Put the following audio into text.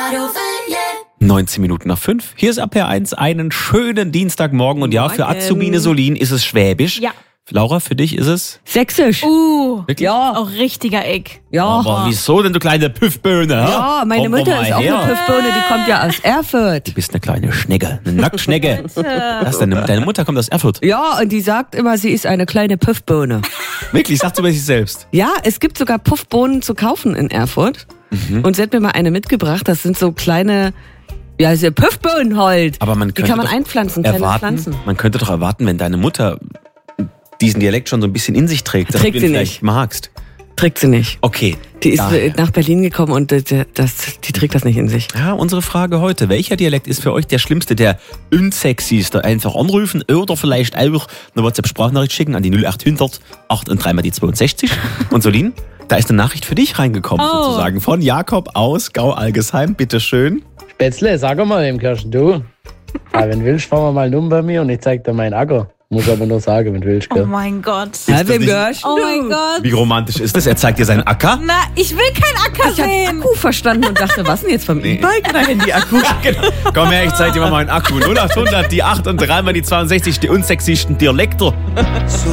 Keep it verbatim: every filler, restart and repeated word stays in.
neunzehn Minuten nach fünf. Hier ist A P R eins. Einen schönen Dienstagmorgen. Und ja, für Azubine Solin ist es Schwäbisch. Ja. Laura, für dich ist es? Sächsisch. Uh, Wirklich? Ja. auch richtiger Eck. Ja. Aber wieso denn, du kleine Püffböhne? Ja, meine Komm doch Mutter mal ist auch her. eine Püffbirne, die kommt ja aus Erfurt. Du bist eine kleine Schnecke, eine Nacktschnecke. Was denn? Deine Mutter kommt aus Erfurt. Ja, und die sagt immer, sie ist eine kleine Puffbohne. Wirklich, sagt sie über sich selbst. Ja, es gibt sogar Puffbohnen zu kaufen in Erfurt. Mhm. Und sie hat mir mal eine mitgebracht. Das sind so kleine, ja, so Puffbohnen halt. Aber man die könnte kann man doch einpflanzen, kleine erwarten, Pflanzen. Man könnte doch erwarten, wenn deine Mutter diesen Dialekt schon so ein bisschen in sich trägt, dass Trägt du ihn sie vielleicht nicht. magst. Trägt sie nicht. Okay. Die ist daher. nach Berlin gekommen und das, das, die trägt das nicht in sich. Ja, unsere Frage heute. Welcher Dialekt ist für euch der schlimmste, der unsexyste? Einfach anrufen oder vielleicht auch eine WhatsApp-Sprachnachricht schicken an die null acht hundert acht und drei mal die zweiundsechzig. Und Solin, da ist eine Nachricht für dich reingekommen, Oh. sozusagen, von Jakob aus Gau-Algesheim. Bitteschön. Spätzle, sag mal dem Kirschen, du. Aber wenn willst, fahren wir mal um bei mir und ich zeig dir meinen Acker. Muss aber nur sagen, wenn willst, Oh gell? mein Gott. Ja, das wem nicht- gehörst Oh du? mein Gott. Wie romantisch ist das? Er zeigt dir seinen Acker. Na, ich will kein Acker Ich hab sehen. Akku verstanden und dachte, was denn jetzt vom E-Bike oder Handy-Akku? Genau. Komm her, ich zeig dir mal meinen Akku. null acht hundert, die acht und drei mal die zweiundsechzig, die unsexiesten Dialekte.